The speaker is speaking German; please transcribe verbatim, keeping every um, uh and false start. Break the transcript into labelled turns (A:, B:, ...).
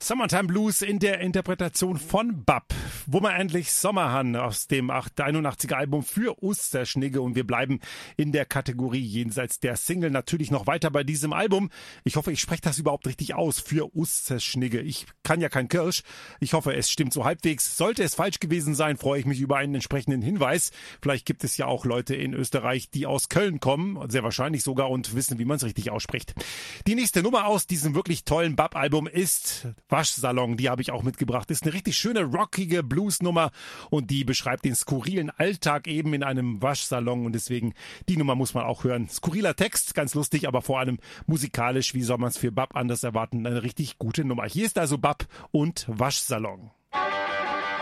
A: Summertime Blues in der Interpretation von Bab. Wo wir endlich Sommer haben aus dem einundachtziger Album für Osterschnigge und wir bleiben in der Kategorie jenseits der Single natürlich noch weiter bei diesem Album. Ich hoffe, ich spreche das überhaupt richtig aus, für Osterschnigge. Ich kann ja kein Kirsch. Ich hoffe, es stimmt so halbwegs. Sollte es falsch gewesen sein, freue ich mich über einen entsprechenden Hinweis. Vielleicht gibt es ja auch Leute in Österreich, die aus Köln kommen, sehr wahrscheinlich sogar, und wissen, wie man es richtig ausspricht. Die nächste Nummer aus diesem wirklich tollen Bab-Album ist Waschsalon, die habe ich auch mitgebracht. Ist eine richtig schöne, rockige Bluesnummer und die beschreibt den skurrilen Alltag eben in einem Waschsalon und deswegen, die Nummer muss man auch hören. Skurriler Text, ganz lustig, aber vor allem musikalisch, wie soll man es für Bab anders erwarten, eine richtig gute Nummer. Hier ist also Bab und Waschsalon.